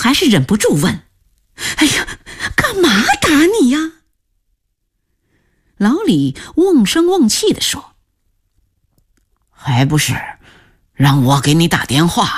还是忍不住问：哎呀，干嘛打你呀？老李瓮声瓮气地说：还不是让我给你打电话，